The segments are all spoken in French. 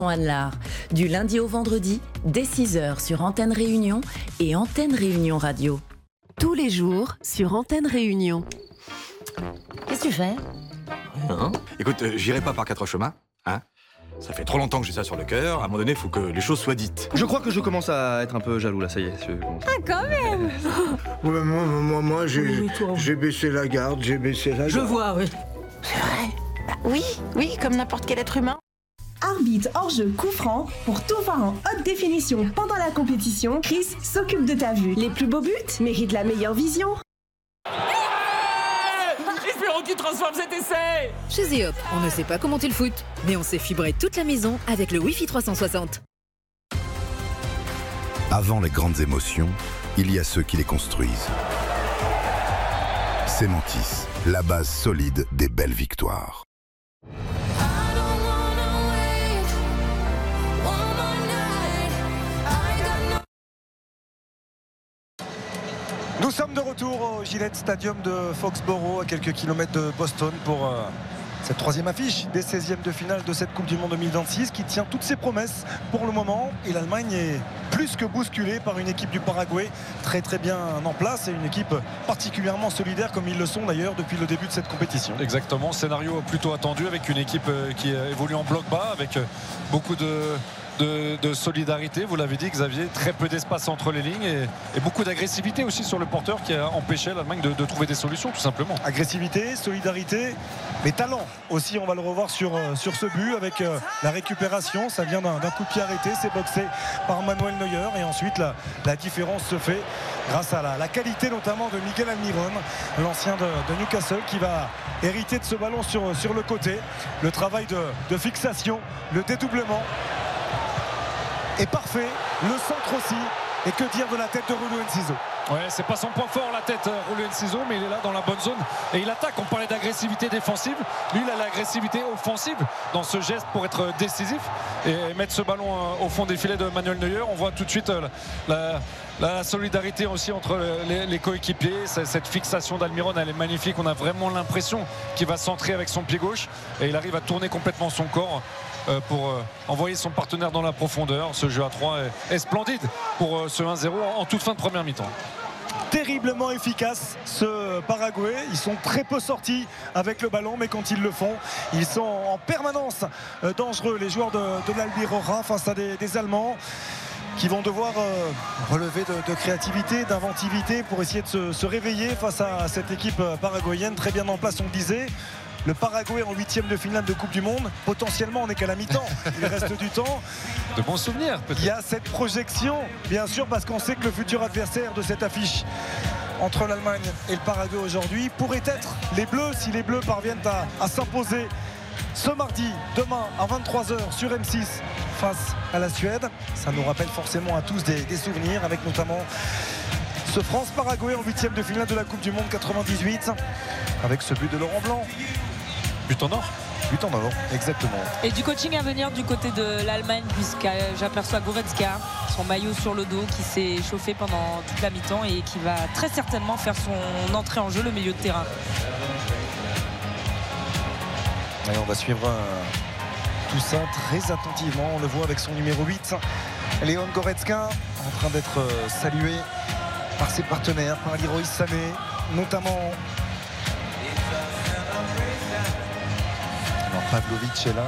Anne-Lard, du lundi au vendredi, dès 6h sur Antenne Réunion et Antenne Réunion Radio. Tous les jours sur Antenne Réunion. Qu'est-ce que tu fais ? Rien. Écoute, j'irai pas par quatre chemins, hein. Ça fait trop longtemps que j'ai ça sur le cœur. À un moment donné, il faut que les choses soient dites. Je crois que je commence à être un peu jaloux là, ça y est. Ah, quand même. Ouais, moi j'ai baissé la garde, Je vois, oui. C'est vrai ? Oui, comme n'importe quel être humain. Arbitre hors-jeu coup franc, pour tout voir en haute définition pendant la compétition, Chris s'occupe de ta vue. Les plus beaux buts méritent la meilleure vision. Espérons qu'il transforme cet essai. Chez Zeop, on ne sait pas commenter le foot, mais on sait fibrer toute la maison avec le Wi-Fi 360. Avant les grandes émotions, il y a ceux qui les construisent. Cementis, la base solide des belles victoires. Nous sommes de retour au Gillette Stadium de Foxborough, à quelques kilomètres de Boston, pour cette troisième affiche des 16e de finale de cette Coupe du Monde 2026 qui tient toutes ses promesses pour le moment. Et l'Allemagne est plus que bousculée par une équipe du Paraguay très bien en place, et une équipe particulièrement solidaire, comme ils le sont d'ailleurs depuis le début de cette compétition. Exactement, scénario plutôt attendu, avec une équipe qui évolue en bloc bas, avec beaucoup de solidarité, vous l'avez dit Xavier, très peu d'espace entre les lignes et beaucoup d'agressivité aussi sur le porteur, qui a empêché l'Allemagne de trouver des solutions tout simplement. Agressivité, solidarité, mais talent aussi, on va le revoir sur ce but avec la récupération, ça vient d'un coup de pied arrêté, c'est boxé par Manuel Neuer, et ensuite la différence se fait grâce à la qualité notamment de Miguel Almiron, l'ancien de Newcastle, qui va hériter de ce ballon sur le côté. Le travail de fixation, le dédoublement est parfait, le centre aussi, et que dire de la tête de Rulou Enciso. Ouais, c'est pas son point fort la tête, Rulou Enciso, mais il est là dans la bonne zone et il attaque. On parlait d'agressivité défensive, lui il a l'agressivité offensive dans ce geste pour être décisif et mettre ce ballon au fond des filets de Manuel Neuer. On voit tout de suite la solidarité aussi entre les coéquipiers. Cette fixation d'Almiron, elle est magnifique. On a vraiment l'impression qu'il va centrer avec son pied gauche et il arrive à tourner complètement son corps pour envoyer son partenaire dans la profondeur. Ce jeu à 3 est splendide pour ce 1-0 en toute fin de première mi-temps. Terriblement efficace ce Paraguay, ils sont très peu sortis avec le ballon, mais quand ils le font, ils sont en permanence dangereux, les joueurs de l'Albiroja, face à des Allemands qui vont devoir relever de créativité, d'inventivité pour essayer de se réveiller face à cette équipe paraguayenne très bien en place, on le disait. Le Paraguay en 8e de finale de Coupe du Monde, potentiellement on n'est qu'à la mi-temps, il reste du temps. De bons souvenirs peut-être. Il y a cette projection, bien sûr, parce qu'on sait que le futur adversaire de cette affiche entre l'Allemagne et le Paraguay aujourd'hui pourrait être les Bleus, si les Bleus parviennent à s'imposer ce mardi, demain à 23h sur M6 face à la Suède. Ça nous rappelle forcément à tous des souvenirs, avec notamment ce France-Paraguay en 8e de finale de la Coupe du Monde 98, avec ce but de Laurent Blanc. But en or. But en or, exactement. Et du coaching à venir du côté de l'Allemagne, puisque j'aperçois Goretzka, son maillot sur le dos, qui s'est chauffé pendant toute la mi-temps et qui va très certainement faire son entrée en jeu, le milieu de terrain. Et on va suivre tout ça très attentivement. On le voit avec son numéro 8, Léon Goretzka, en train d'être salué par ses partenaires, par Leroy Sané notamment. Alors Pavlovic est là.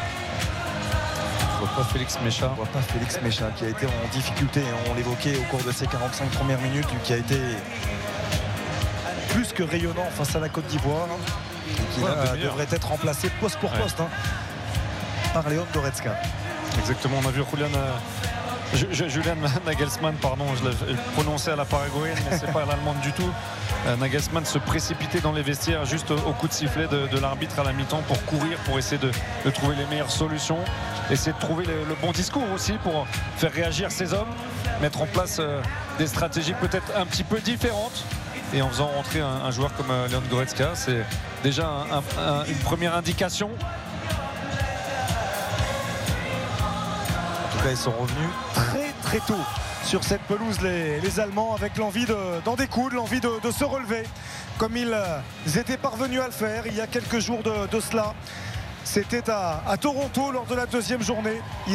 On ne voit pas Félix Mécha. On ne voit pas Félix Mécha, qui a été en difficulté, on l'évoquait au cours de ces 45 premières minutes, qui a été plus que rayonnant face à la Côte d'Ivoire, qui devrait être remplacé poste pour poste par Léon Goretzka. Exactement, on a vu Julian Nagelsmann, pardon, je l'ai prononcé à la paraguayenne, mais c'est pas l'allemande du tout. Nagelsmann se précipitait dans les vestiaires juste au coup de sifflet de l'arbitre à la mi-temps pour courir, pour essayer de trouver les meilleures solutions, essayer de trouver le bon discours aussi pour faire réagir ses hommes, mettre en place des stratégies peut-être un petit peu différentes, et en faisant rentrer un joueur comme Léon Goretzka, c'est déjà une première indication. En tout cas, ils sont revenus très tôt sur cette pelouse, les Allemands, avec l'envie d'en découdre, l'envie de se relever, comme ils étaient parvenus à le faire il y a quelques jours de cela. C'était à Toronto lors de la deuxième journée.